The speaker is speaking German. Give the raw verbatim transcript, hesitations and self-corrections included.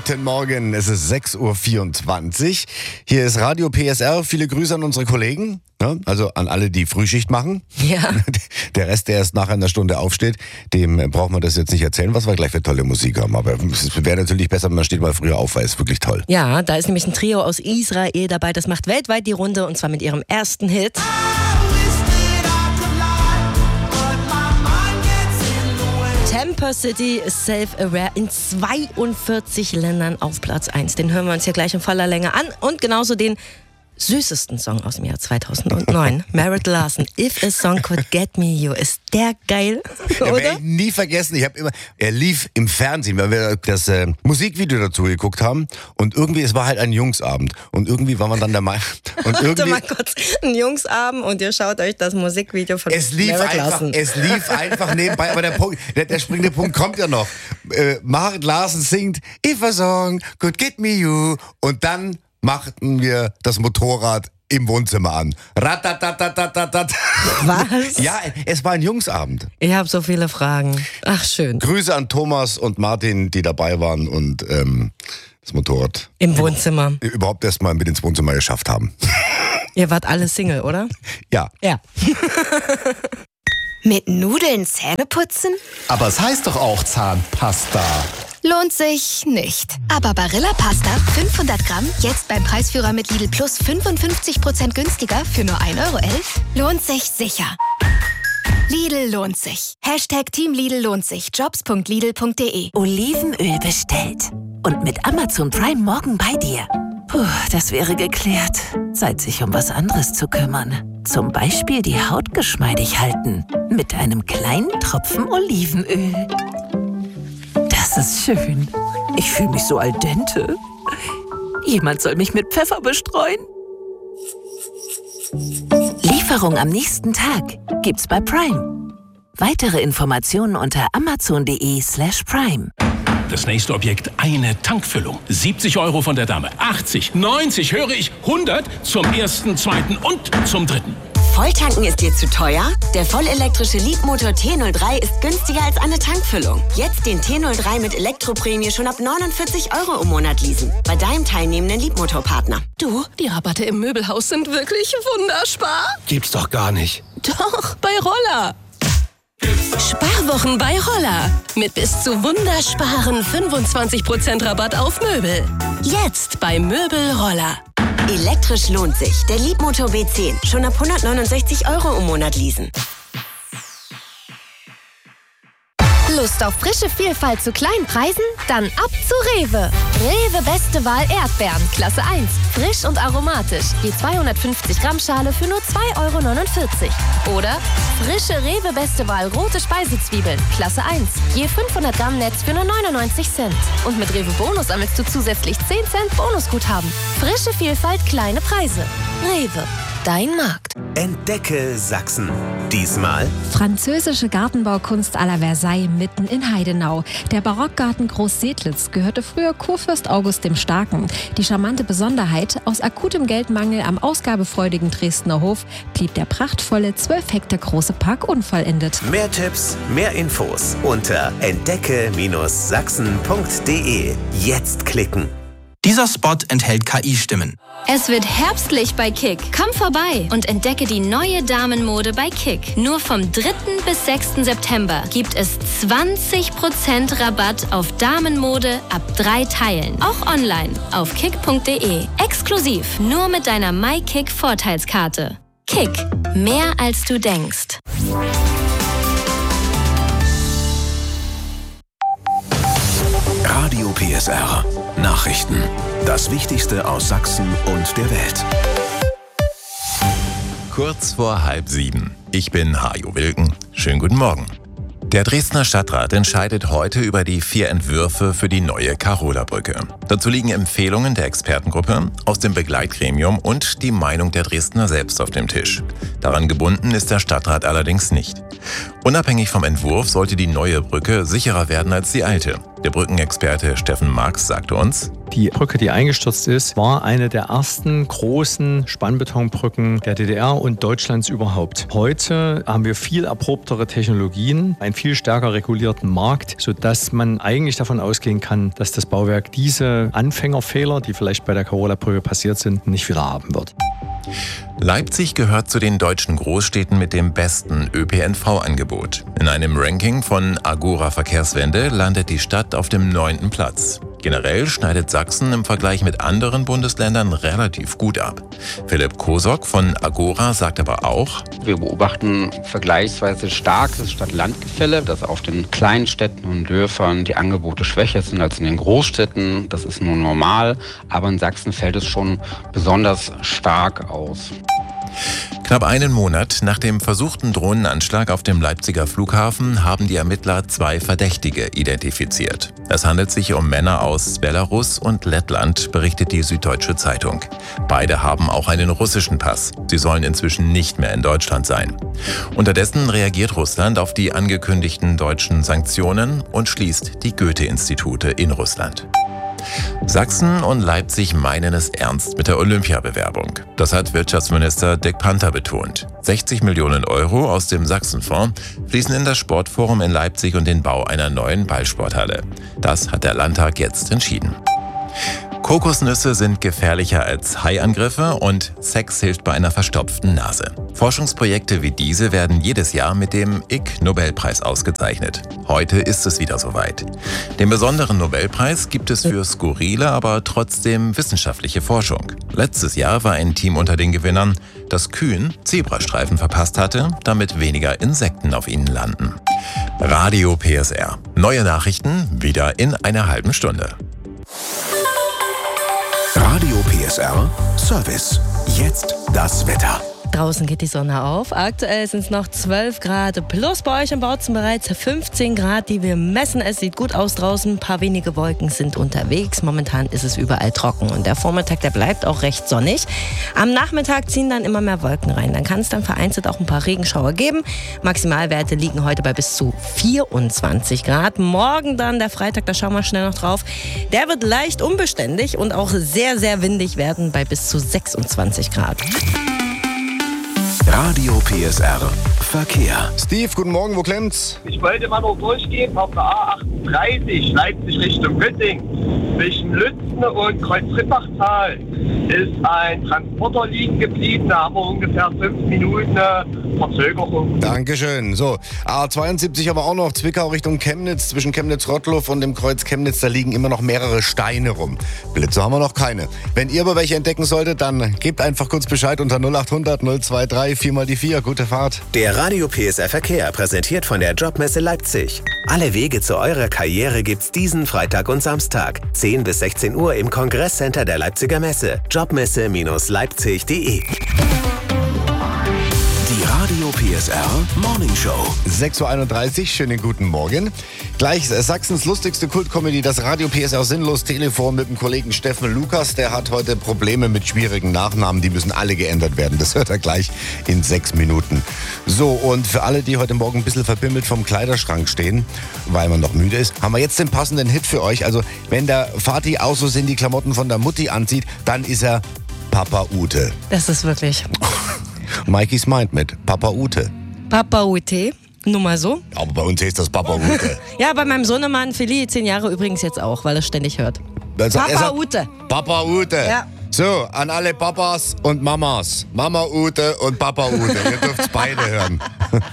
Guten Morgen, es ist sechs Uhr vierundzwanzig. Hier ist Radio P S R. Viele Grüße an unsere Kollegen, ja, also an alle, die Frühschicht machen. Ja. Der Rest, der erst nach einer Stunde aufsteht, dem braucht man das jetzt nicht erzählen, was wir gleich für tolle Musik haben. Aber es wäre natürlich besser, wenn man steht mal früher auf, weil es wirklich toll. Ja, da ist nämlich ein Trio aus Israel dabei, das macht weltweit die Runde und zwar mit ihrem ersten Hit. Temper City ist Self-Aware in zweiundvierzig Ländern auf Platz eins. Den hören wir uns hier gleich in voller Länge an. Und genauso den süßesten Song aus dem Jahr zweitausendneun. Merritt Larson, If a Song Could Get Me You. Ist der geil, oder? oder? Ja, ich nie vergessen. Ich habe immer, er lief im Fernsehen, weil wir das äh, Musikvideo dazu geguckt haben. Und irgendwie, es war halt ein Jungsabend. Und irgendwie war man dann der Meinung. Warte mal kurz, ein Jungsabend und ihr schaut euch das Musikvideo von es lief Merritt einfach, Larson. Es lief einfach nebenbei, aber der, Punkt, der, der springende Punkt kommt ja noch. Äh, Merritt Larson singt If a Song Could Get Me You. Und dann machten wir das Motorrad im Wohnzimmer an. Ratatatatatatat. Was? Ja, es war ein Jungsabend. Ich habe so viele Fragen. Ach, schön. Grüße an Thomas und Martin, die dabei waren und ähm, das Motorrad Im Wohnzimmer. überhaupt erst mal mit ins Wohnzimmer geschafft haben. Ihr wart alle Single, oder? Ja. Ja. Mit Nudeln Zähne putzen? Aber es heißt doch auch Zahnpasta. Lohnt sich nicht. Aber Barilla Pasta fünfhundert Gramm, jetzt beim Preisführer mit Lidl Plus fünfundfünfzig Prozent günstiger für nur ein Euro elf, lohnt sich sicher. Lidl lohnt sich. Hashtag Team Lidl lohnt sich. Jobs punkt lidl punkt de. Olivenöl bestellt. Und mit Amazon Prime morgen bei dir. Puh, das wäre geklärt. Zeit, sich um was anderes zu kümmern. Zum Beispiel die Haut geschmeidig halten. Mit einem kleinen Tropfen Olivenöl. Das ist schön. Ich fühle mich so al dente. Jemand soll mich mit Pfeffer bestreuen. Lieferung am nächsten Tag gibt's bei Prime. Weitere Informationen unter amazon.de slash prime. Das nächste Objekt, eine Tankfüllung. siebzig Euro von der Dame, achtzig, neunzig, höre ich, hundert zum ersten, zweiten und zum dritten. Volltanken ist dir zu teuer? Der vollelektrische Leapmotor T null drei ist günstiger als eine Tankfüllung. Jetzt den T null drei mit Elektroprämie schon ab neunundvierzig Euro im Monat leasen. Bei deinem teilnehmenden Leapmotor-Partner. Du, die Rabatte im Möbelhaus sind wirklich wunderspar. Gibt's doch gar nicht. Doch, bei Roller. Sparwochen bei Roller. Mit bis zu wundersparen fünfundzwanzig Prozent Rabatt auf Möbel. Jetzt bei Möbel Roller. Elektrisch lohnt sich. Der Leapmotor B zehn. Schon ab hundertneunundsechzig Euro im Monat leasen. Lust auf frische Vielfalt zu kleinen Preisen? Dann ab zu Rewe. Rewe Beste Wahl Erdbeeren, Klasse eins. Frisch und aromatisch. Die zweihundertfünfzig Gramm Schale für nur zwei Euro neunundvierzig. Oder frische Rewe Beste Wahl rote Speisezwiebeln, Klasse eins. Je fünfhundert Gramm Netz für nur neunundneunzig Cent. Und mit Rewe Bonus sammelst du zusätzlich zehn Cent Bonusguthaben. Frische Vielfalt, kleine Preise. Rewe. Dein Markt. Entdecke Sachsen. Diesmal französische Gartenbaukunst à la Versailles mitten in Heidenau. Der Barockgarten Groß-Sedlitz gehörte früher Kurfürst August dem Starken. Die charmante Besonderheit, aus akutem Geldmangel am ausgabefreudigen Dresdner Hof blieb der prachtvolle zwölf Hektar große Park unvollendet. mehr Tipps, mehr Infos unter entdecke Sachsen punkt de. Jetzt klicken. Dieser Spot enthält K I-Stimmen. Es wird herbstlich bei Kick. Komm vorbei und entdecke die neue Damenmode bei Kick. Nur vom dritten bis sechsten September gibt es zwanzig Prozent Rabatt auf Damenmode ab drei Teilen. Auch online auf kick punkt de. Exklusiv nur mit deiner MyKick-Vorteilskarte. Kick. Mehr als du denkst. Radio P S R. Nachrichten. Das Wichtigste aus Sachsen und der Welt. Kurz vor halb sieben. Ich bin Hajo Wilken. Schönen guten Morgen. Der Dresdner Stadtrat entscheidet heute über die vier Entwürfe für die neue Karola-Brücke. Dazu liegen Empfehlungen der Expertengruppe, aus dem Begleitgremium und die Meinung der Dresdner selbst auf dem Tisch. Daran gebunden ist der Stadtrat allerdings nicht. Unabhängig vom Entwurf sollte die neue Brücke sicherer werden als die alte. Der Brückenexperte Steffen Marx sagte uns: Die Brücke, die eingestürzt ist, war eine der ersten großen Spannbetonbrücken der D D R und Deutschlands überhaupt. Heute haben wir viel erprobtere Technologien, einen viel stärker regulierten Markt, sodass man eigentlich davon ausgehen kann, dass das Bauwerk diese Anfängerfehler, die vielleicht bei der Karola-Brücke passiert sind, nicht wieder haben wird. Leipzig gehört zu den deutschen Großstädten mit dem besten Ö P N V-Angebot. In einem Ranking von Agora Verkehrswende landet die Stadt auf dem neunten Platz. Generell schneidet Sachsen im Vergleich mit anderen Bundesländern relativ gut ab. Philipp Kosok von Agora sagt aber auch: Wir beobachten vergleichsweise starkes Stadt-Land-Gefälle, dass auf den kleinen Städten und Dörfern die Angebote schwächer sind als in den Großstädten. Das ist nur normal, aber in Sachsen fällt es schon besonders stark aus. Knapp einen Monat nach dem versuchten Drohnenanschlag auf dem Leipziger Flughafen haben die Ermittler zwei Verdächtige identifiziert. Es handelt sich um Männer aus Belarus und Lettland, berichtet die Süddeutsche Zeitung. Beide haben auch einen russischen Pass. Sie sollen inzwischen nicht mehr in Deutschland sein. Unterdessen reagiert Russland auf die angekündigten deutschen Sanktionen und schließt die Goethe-Institute in Russland. Sachsen und Leipzig meinen es ernst mit der Olympiabewerbung. Das hat Wirtschaftsminister Dirk Panther betont. sechzig Millionen Euro aus dem Sachsenfonds fließen in das Sportforum in Leipzig und den Bau einer neuen Ballsporthalle. Das hat der Landtag jetzt entschieden. Kokosnüsse sind gefährlicher als Haiangriffe und Sex hilft bei einer verstopften Nase. Forschungsprojekte wie diese werden jedes Jahr mit dem Ig Nobelpreis ausgezeichnet. Heute ist es wieder soweit. Den besonderen Nobelpreis gibt es für skurrile, aber trotzdem wissenschaftliche Forschung. Letztes Jahr war ein Team unter den Gewinnern, das Kühen Zebrastreifen verpasst hatte, damit weniger Insekten auf ihnen landen. Radio P S R. Neue Nachrichten wieder in einer halben Stunde. Radio P S R Service. Jetzt das Wetter. Draußen geht die Sonne auf. Aktuell sind es noch zwölf Grad plus. Bei euch im Bautzen bereits fünfzehn Grad, die wir messen. Es sieht gut aus draußen. Ein paar wenige Wolken sind unterwegs. Momentan ist es überall trocken. Und der Vormittag, der bleibt auch recht sonnig. Am Nachmittag ziehen dann immer mehr Wolken rein. Dann kann es dann vereinzelt auch ein paar Regenschauer geben. Maximalwerte liegen heute bei bis zu vierundzwanzig Grad. Morgen dann, der Freitag, da schauen wir schnell noch drauf. Der wird leicht unbeständig und auch sehr, sehr windig werden bei bis zu sechsundzwanzig Grad. Radio P S R Verkehr. Steve, guten Morgen, wo klemmt's? Ich wollte mal noch durchgehen auf der A achtunddreißig, Leipzig Richtung Göttingen. Zwischen Lützen und Kreuz-Rippachtal ist ein Transporter liegen geblieben. Da haben wir ungefähr fünf Minuten Verzögerung. Dankeschön. So, A zweiundsiebzig aber auch noch Zwickau Richtung Chemnitz. Zwischen Chemnitz-Rottluff und dem Kreuz Chemnitz, da liegen immer noch mehrere Steine rum. Blitze haben wir noch keine. Wenn ihr aber welche entdecken solltet, dann gebt einfach kurz Bescheid unter null achthundert null zweiundzwanzig vier mal die vier. Gute Fahrt. Der Radio P S R Verkehr präsentiert von der Jobmesse Leipzig. Alle Wege zu eurer Karriere gibt's diesen Freitag und Samstag. zehn bis sechzehn Uhr im Kongresscenter der Leipziger Messe. Jobmesse Leipzig punkt de. Die Radio P S R Morning Show. sechs Uhr einunddreißig, schönen guten Morgen. Gleich Sachsens lustigste Kultkomödie, das Radio P S R Sinnlos Telefon mit dem Kollegen Steffen Lukas. Der hat heute Probleme mit schwierigen Nachnamen, die müssen alle geändert werden. Das hört er gleich in sechs Minuten. So, und für alle, die heute Morgen ein bisschen verbimmelt vom Kleiderschrank stehen, weil man noch müde ist, haben wir jetzt den passenden Hit für euch. Also, wenn der Vati auch so sind die Klamotten von der Mutti anzieht, dann ist er Papa Ute. Das ist wirklich... Mikeys meint mit Papa Ute. Papa Ute, nur mal so. Aber bei uns heißt das Papa Ute. Ja, bei meinem Sohnemann Feli, zehn Jahre übrigens jetzt auch, weil er ständig hört. Also, Papa sagt, Ute. Papa Ute. Ja. So, an alle Papas und Mamas. Mama Ute und Papa Ute. Ihr dürft's beide hören.